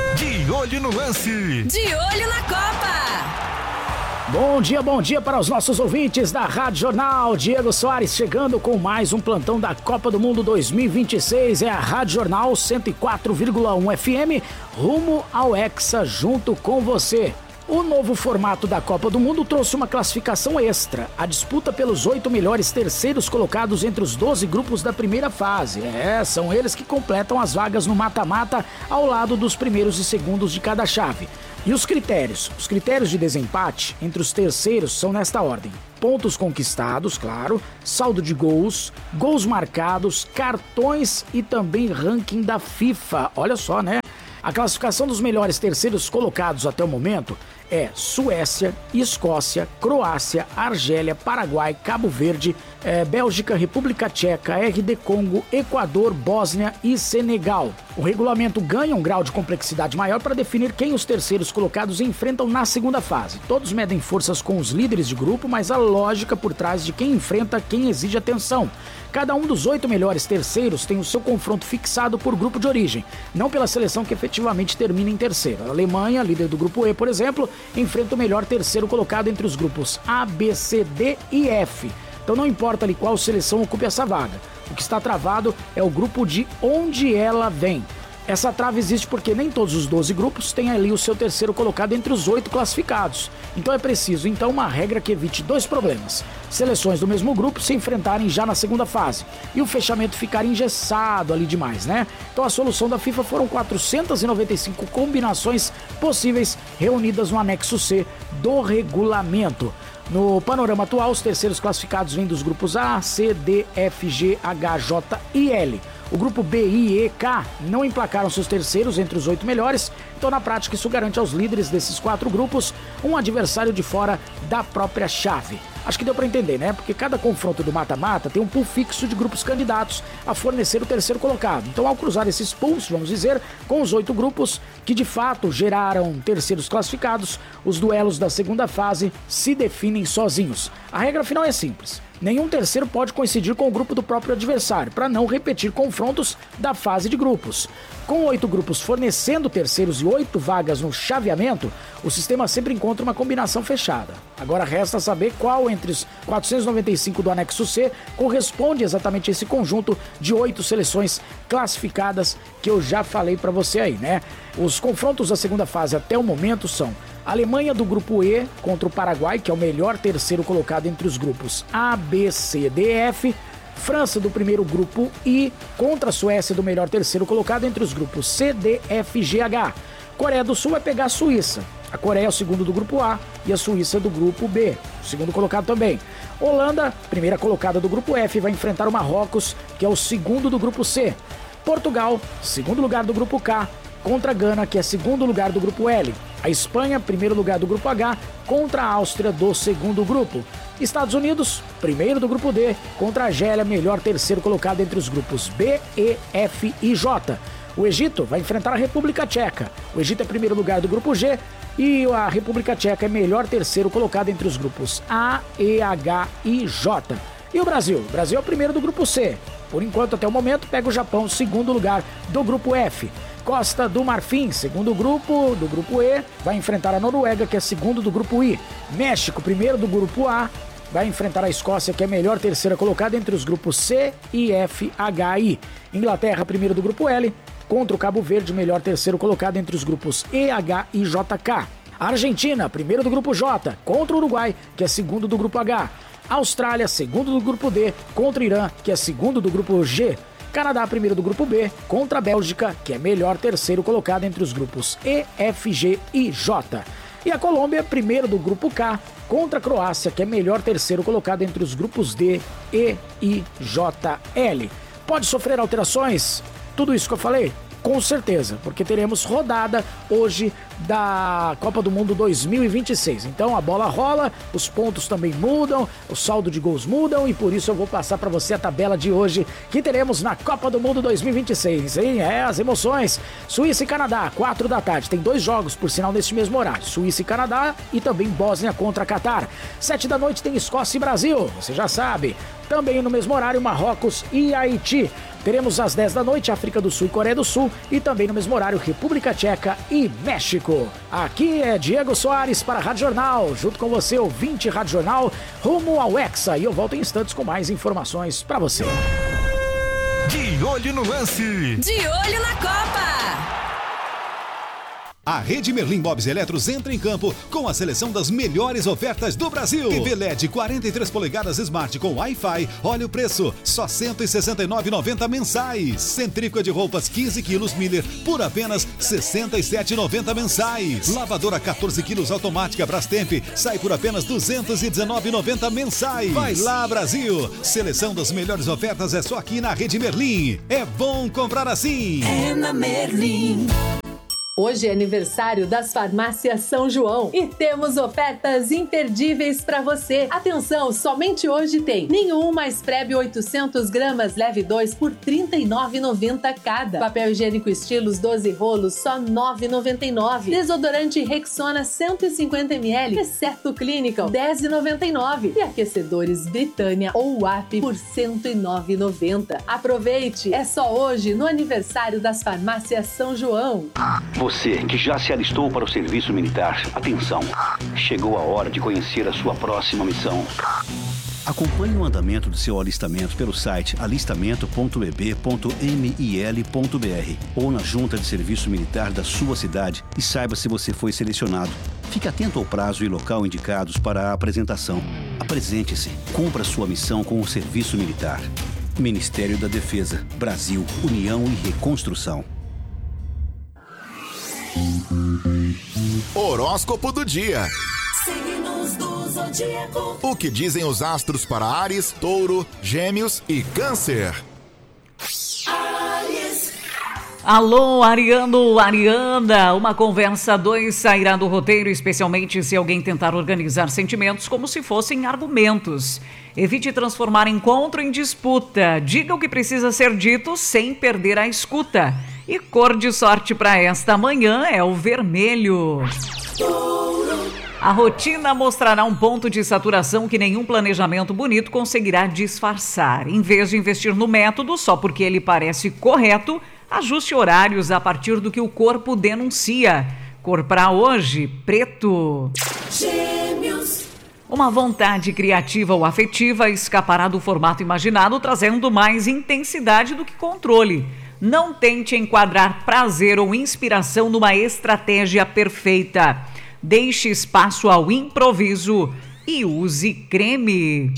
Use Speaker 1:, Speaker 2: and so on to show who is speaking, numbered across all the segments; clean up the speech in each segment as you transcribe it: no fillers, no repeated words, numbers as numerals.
Speaker 1: De olho no lance.
Speaker 2: De olho na Copa.
Speaker 3: Bom dia para os nossos ouvintes da Rádio Jornal. Diego Soares chegando com mais um plantão da Copa do Mundo 2026. É a Rádio Jornal 104,1 FM, rumo ao Hexa junto com você. O novo formato da Copa do Mundo trouxe uma classificação extra, a disputa pelos 8 melhores terceiros colocados entre os 12 grupos da primeira fase. São eles que completam as vagas no mata-mata ao lado dos primeiros e segundos de cada chave. E os critérios? Os critérios de desempate entre os terceiros são nesta ordem: pontos conquistados, claro, saldo de gols, gols marcados, cartões e também ranking da FIFA. Olha só, né? A classificação dos melhores terceiros colocados até o momento é Suécia, Escócia, Croácia, Argélia, Paraguai, Cabo Verde, Bélgica, República Tcheca, RD Congo, Equador, Bósnia e Senegal. O regulamento ganha um grau de complexidade maior para definir quem os terceiros colocados enfrentam na segunda fase. Todos medem forças com os líderes de grupo, mas a lógica por trás de quem enfrenta quem exige atenção. Cada um dos 8 melhores terceiros tem o seu confronto fixado por grupo de origem, não pela seleção que efetivamente termina em terceiro. A Alemanha, líder do grupo E, por exemplo, enfrenta o melhor terceiro colocado entre os grupos A, B, C, D e F. Então não importa ali qual seleção ocupe essa vaga. O que está travado é o grupo de onde ela vem. Essa trava existe porque nem todos os 12 grupos têm ali o seu terceiro colocado entre os 8 classificados. Então é preciso, uma regra que evite 2 problemas: seleções do mesmo grupo se enfrentarem já na segunda fase e o fechamento ficar engessado ali demais, né? Então a solução da FIFA foram 495 combinações possíveis reunidas no anexo C do regulamento. No panorama atual, os terceiros classificados vêm dos grupos A, C, D, F, G, H, J e L. O grupo B, I, E, K não emplacaram seus terceiros entre os 8 melhores, então na prática isso garante aos líderes desses 4 grupos um adversário de fora da própria chave. Acho que deu para entender, né? Porque cada confronto do mata-mata tem um pool fixo de grupos candidatos a fornecer o terceiro colocado. Então, ao cruzar esses pools, vamos dizer, com os 8 grupos que de fato geraram terceiros classificados, os duelos da segunda fase se definem sozinhos. A regra final é simples: nenhum terceiro pode coincidir com o grupo do próprio adversário, para não repetir confrontos da fase de grupos. Com 8 grupos fornecendo terceiros e 8 vagas no chaveamento, o sistema sempre encontra uma combinação fechada. Agora resta saber qual entre os 495 do anexo C corresponde exatamente a esse conjunto de 8 seleções classificadas que eu já falei para você aí, né? Os confrontos da segunda fase até o momento são Alemanha do grupo E contra o Paraguai, que é o melhor terceiro colocado entre os grupos A, B, C, D e F. França do primeiro grupo I contra a Suécia do melhor terceiro colocado entre os grupos C, D, F, G, H. Coreia do Sul vai pegar a Suíça. A Coreia é o segundo do grupo A e a Suíça do grupo B, o segundo colocado também. Holanda, primeira colocada do grupo F, vai enfrentar o Marrocos, que é o segundo do grupo C. Portugal, segundo lugar do grupo K, contra a Gana, que é segundo lugar do grupo L. A Espanha, primeiro lugar do grupo H, contra a Áustria do segundo grupo. Estados Unidos, primeiro do grupo D, contra a Argélia, melhor terceiro colocado entre os grupos B, E, F e J. O Egito vai enfrentar a República Tcheca. O Egito é primeiro lugar do grupo G e a República Tcheca é melhor terceiro colocado entre os grupos A, E, H e J. E o Brasil? O Brasil é o primeiro do grupo C. Por enquanto, até o momento, pega o Japão, segundo lugar do grupo F. Costa do Marfim, segundo grupo do grupo E, vai enfrentar a Noruega, que é segundo do grupo I. México, primeiro do grupo A, vai enfrentar a Escócia, que é a melhor terceira colocada entre os grupos C, I, F, H e I. Inglaterra, primeiro do grupo L, contra o Cabo Verde, melhor terceiro colocado entre os grupos E, H e JK. Argentina, primeiro do grupo J, contra o Uruguai, que é segundo do grupo H. Austrália, segundo do grupo D, contra o Irã, que é segundo do grupo G. Canadá, primeiro do grupo B, contra a Bélgica, que é melhor terceiro colocado entre os grupos E, F, G e J. E a Colômbia, primeiro do grupo K, contra a Croácia, que é melhor terceiro colocado entre os grupos D, E, I, J, L. Pode sofrer alterações? Tudo isso que eu falei? Com certeza, porque teremos rodada hoje da Copa do Mundo 2026. Então a bola rola, os pontos também mudam, o saldo de gols mudam e por isso eu vou passar para você a tabela de hoje que teremos na Copa do Mundo 2026, hein? As emoções. Suíça e Canadá, 4 da tarde. Tem 2 jogos, por sinal, neste mesmo horário. Suíça e Canadá e também Bósnia contra Catar. 7 da noite tem Escócia e Brasil, você já sabe. Também no mesmo horário, Marrocos e Haiti. Teremos às 10 da noite África do Sul e Coreia do Sul e também no mesmo horário República Tcheca e México. Aqui é Diego Soares para a Rádio Jornal, junto com você, ouvinte Rádio Jornal, rumo ao Hexa, e eu volto em instantes com mais informações para você.
Speaker 1: De olho no lance.
Speaker 2: De olho na Copa.
Speaker 4: A Rede Merlin Móveis e Eletros entra em campo com a seleção das melhores ofertas do Brasil. TV LED 43 polegadas Smart com Wi-Fi. Olha o preço, só R$ 169,90 mensais. Centrífuga de roupas 15 quilos Miller por apenas R$ 67,90 mensais. Lavadora 14 quilos automática Brastemp sai por apenas R$ 219,90 mensais. Vai lá, Brasil! Seleção das melhores ofertas é só aqui na Rede Merlin. É bom comprar assim.
Speaker 2: É na Merlin.
Speaker 5: Hoje é aniversário das farmácias São João e temos ofertas imperdíveis para você. Atenção, somente hoje tem Ninho mais Prebe 800 gramas, leve 2 por R$ 39,90 cada. Papel higiênico Estilos 12 rolos, só R$ 9,99. Desodorante Rexona 150 ml, exceto Clinical, R$ 10,99. E aquecedores Britânia ou WAP por R$ 109,90. Aproveite, é só hoje no aniversário das farmácias São João.
Speaker 6: Você que já se alistou para o serviço militar, atenção, chegou a hora de conhecer a sua próxima missão. Acompanhe o andamento do seu alistamento pelo site alistamento.eb.mil.br ou na junta de serviço militar da sua cidade e saiba se você foi selecionado. Fique atento ao prazo e local indicados para a apresentação. Apresente-se, cumpra sua missão com o serviço militar. Ministério da Defesa, Brasil, União e Reconstrução.
Speaker 7: Horóscopo do dia.
Speaker 2: Signos do zodíaco.
Speaker 7: O que dizem os astros para Áries, Touro, Gêmeos e Câncer?
Speaker 2: Áries.
Speaker 8: Alô, Ariano, Ariana, uma conversa a dois sairá do roteiro, especialmente se alguém tentar organizar sentimentos como se fossem argumentos. Evite transformar encontro em disputa. Diga o que precisa ser dito sem perder a escuta. E cor de sorte para esta manhã é o vermelho. A rotina mostrará um ponto de saturação que nenhum planejamento bonito conseguirá disfarçar. Em vez de investir no método só porque ele parece correto, ajuste horários a partir do que o corpo denuncia. Cor para hoje, preto.
Speaker 2: Gêmeos.
Speaker 8: Uma vontade criativa ou afetiva escapará do formato imaginado, trazendo mais intensidade do que controle. Não tente enquadrar prazer ou inspiração numa estratégia perfeita. Deixe espaço ao improviso e use creme.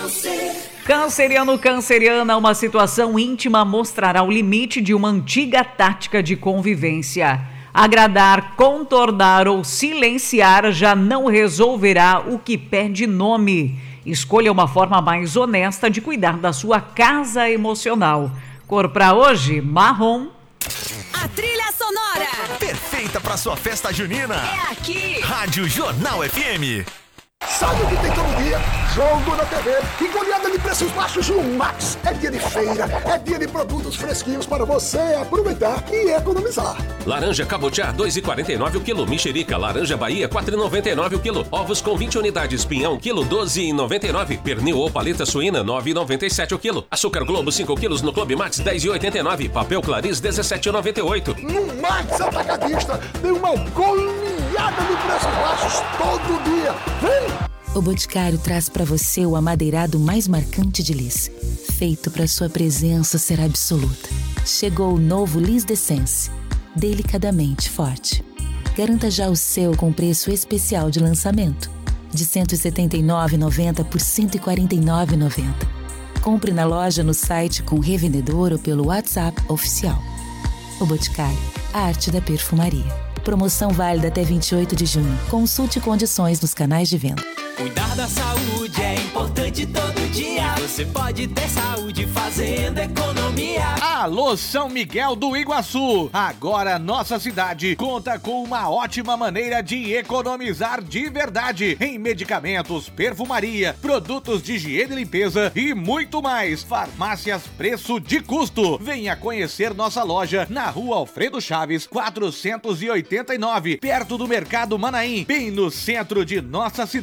Speaker 8: Canceriano, canceriana, uma situação íntima mostrará o limite de uma antiga tática de convivência. Agradar, contornar ou silenciar já não resolverá o que pede nome. Escolha uma forma mais honesta de cuidar da sua casa emocional. Cor pra hoje, marrom.
Speaker 2: A trilha sonora.
Speaker 1: Perfeita para sua festa junina.
Speaker 2: É aqui.
Speaker 1: Rádio Jornal FM.
Speaker 9: Sabe o que tem todo dia? Jogo na TV e goleada de preços baixos no Max. É dia de feira, é dia de produtos fresquinhos para você aproveitar e economizar.
Speaker 10: Laranja cabotiá 2,49 o quilo. Mexerica, laranja Bahia 4,99 o quilo. Ovos com 20 unidades, pinhão quilo 12,99. Pernil ou paleta suína 9,97 o quilo. Açúcar Globo 5 quilos no Clube Max 10,89. Papel Clarice 17,98.
Speaker 9: No Max Atacadista tem uma goleada de preços baixos todo dia. Vem!
Speaker 11: O Boticário traz para você o amadeirado mais marcante de Lis, feito para sua presença ser absoluta. Chegou o novo Lis D'Essence, delicadamente forte. Garanta já o seu com preço especial de lançamento, de R$ 179,90 por R$ 149,90. Compre na loja, no site com revendedor ou pelo WhatsApp oficial. O Boticário, a arte da perfumaria. Promoção válida até 28 de junho. Consulte condições nos canais de venda.
Speaker 12: Cuidar da saúde é importante todo dia. Você pode ter saúde fazendo economia.
Speaker 13: Alô, São Miguel do Iguaçu! Agora nossa cidade conta com uma ótima maneira de economizar de verdade em medicamentos, perfumaria, produtos de higiene e limpeza e muito mais. Farmácias Preço de Custo. Venha conhecer nossa loja na Rua Alfredo Chaves, 489, perto do Mercado Manaim, bem no centro de nossa cidade.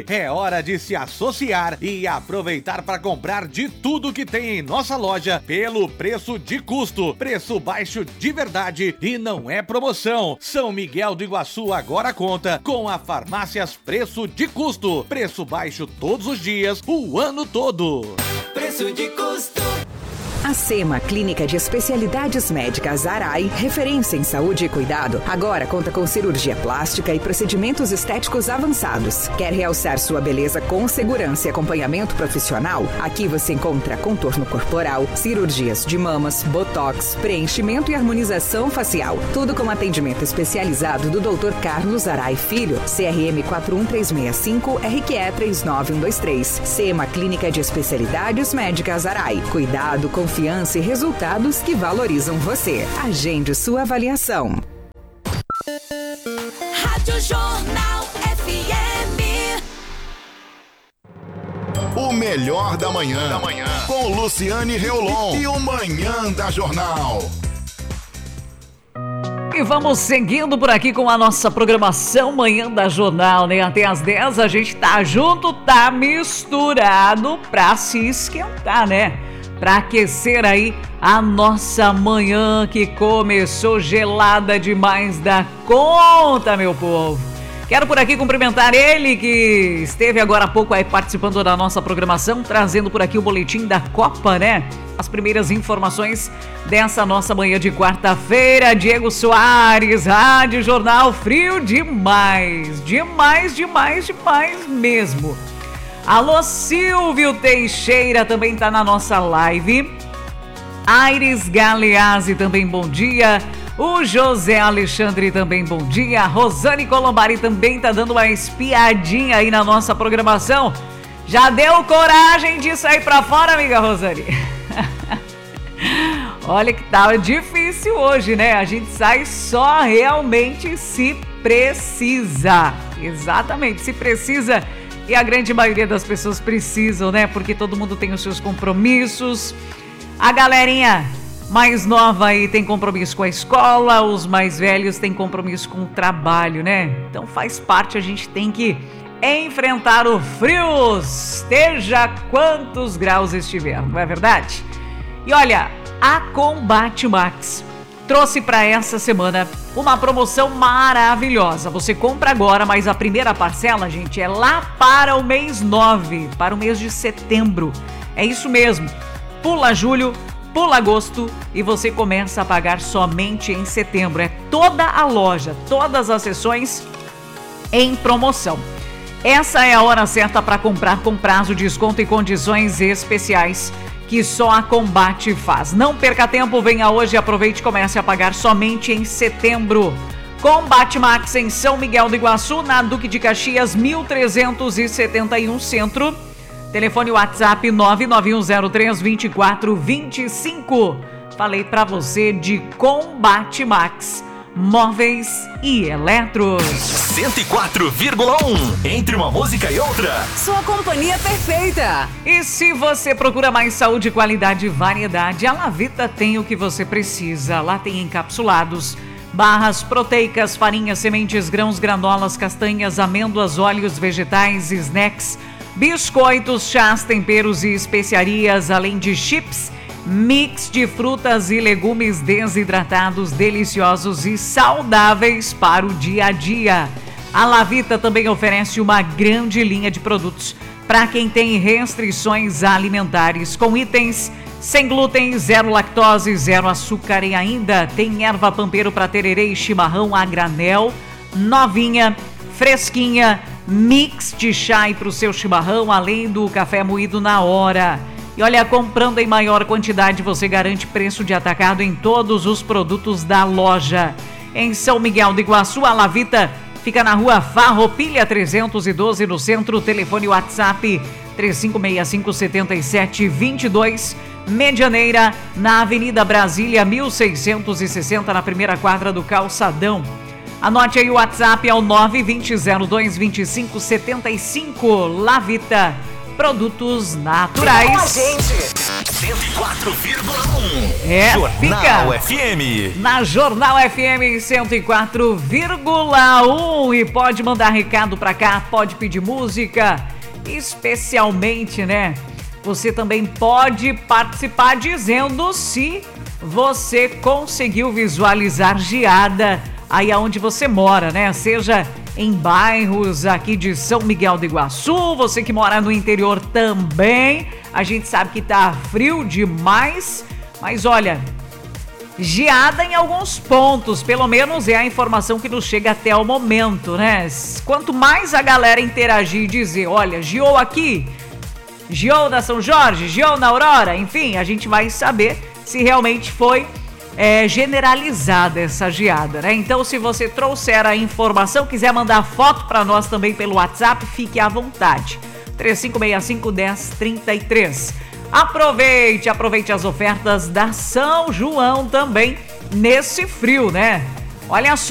Speaker 13: qualidade. É hora de se associar e aproveitar para comprar de tudo que tem em nossa loja pelo preço de custo. Preço baixo de verdade e não é promoção. São Miguel do Iguaçu agora conta com a Farmácias Preço de Custo. Preço baixo todos os dias, o ano todo.
Speaker 12: Preço de custo.
Speaker 14: A SEMA, Clínica de Especialidades Médicas Arai, referência em saúde e cuidado, agora conta com cirurgia plástica e procedimentos estéticos avançados. Quer realçar sua beleza com segurança e acompanhamento profissional? Aqui você encontra contorno corporal, cirurgias de mamas, botox, preenchimento e harmonização facial. Tudo com atendimento especializado do Dr. Carlos Arai Filho, CRM 41365, RQE 39123. SEMA, Clínica de Especialidades Médicas Arai. Cuidado, confiança e resultados que valorizam você. Agende sua avaliação.
Speaker 2: Rádio Jornal FM.
Speaker 7: O melhor da manhã. Com Luciane Reolon e o Manhã da Jornal.
Speaker 8: E vamos seguindo por aqui com a nossa programação Manhã da Jornal, né? Até às 10 a gente tá junto, tá misturado pra se esquentar, né? Pra aquecer aí a nossa manhã que começou gelada demais da conta, meu povo. Quero por aqui cumprimentar ele que esteve agora há pouco aí participando da nossa programação, trazendo por aqui o boletim da Copa, né? As primeiras informações dessa nossa manhã de quarta-feira. Diego Soares, Rádio Jornal, frio demais, demais mesmo. Alô, Silvio Teixeira também tá na nossa live. Aires Galeazzi também bom dia. O José Alexandre também bom dia. Rosane Colombari também tá dando uma espiadinha aí na nossa programação. Já deu coragem de sair pra fora, amiga Rosane? Olha que tá difícil hoje, né? A gente sai só realmente se precisa. Exatamente, se precisa. E a grande maioria das pessoas precisam, né? Porque todo mundo tem os seus compromissos. A galerinha mais nova aí tem compromisso com a escola, os mais velhos têm compromisso com o trabalho, né? Então faz parte, a gente tem que enfrentar o frio, esteja quantos graus estiver, não é verdade? E olha, a Combate Max trouxe para essa semana uma promoção maravilhosa. Você compra agora, mas a primeira parcela, gente, é lá para o mês 9, para o mês de setembro. É isso mesmo. Pula julho, pula agosto e você começa a pagar somente em setembro. É toda a loja, todas as seções em promoção. Essa é a hora certa para comprar com prazo, desconto e condições especiais que só a Combate faz. Não perca tempo, venha hoje, aproveite e comece a pagar somente em setembro. Combate Max em São Miguel do Iguaçu, na Duque de Caxias, 1371 Centro. Telefone WhatsApp 991032425. Falei pra você de Combate Max, móveis e eletros.
Speaker 1: 104,1. Entre uma música e outra,
Speaker 2: sua companhia perfeita.
Speaker 8: E se você procura mais saúde, qualidade e variedade, a Lavita tem o que você precisa. Lá tem encapsulados, barras proteicas, farinhas, sementes, grãos, granolas, castanhas, amêndoas, óleos vegetais, snacks, biscoitos, chás, temperos e especiarias, além de chips, mix de frutas e legumes desidratados, deliciosos e saudáveis para o dia a dia. A Lavita também oferece uma grande linha de produtos para quem tem restrições alimentares, com itens sem glúten, zero lactose, zero açúcar, e ainda tem erva pampeiro para tererê e chimarrão a granel, novinha, fresquinha, mix de chá para o seu chimarrão, além do café moído na hora. E olha, comprando em maior quantidade, você garante preço de atacado em todos os produtos da loja. Em São Miguel do Iguaçu, a Lavita fica na Rua Farroupilha 312, no centro. Telefone WhatsApp 3565-7722. Medianeira, na Avenida Brasília 1660, na primeira quadra do Calçadão. Anote aí o WhatsApp, é o 920022575. Lavita, produtos naturais.
Speaker 2: Gente.
Speaker 1: 104,1. Jornal
Speaker 8: fica
Speaker 1: FM.
Speaker 8: Na Jornal FM 104,1 e pode mandar recado pra cá, pode pedir música, especialmente, né? Você também pode participar dizendo se você conseguiu visualizar geada aí aonde você mora, né? Seja em bairros aqui de São Miguel do Iguaçu, você que mora no interior também. A gente sabe que tá frio demais, mas olha, geada em alguns pontos, pelo menos é a informação que nos chega até o momento, né? Quanto mais a galera interagir e dizer, olha, geou aqui, geou na São Jorge, geou na Aurora, enfim, a gente vai saber se realmente foi generalizada essa geada, né? Então, se você trouxer a informação, quiser mandar foto para nós também pelo WhatsApp, fique à vontade. 3565-1033. Aproveite as ofertas da São João também nesse frio, né? Olha só.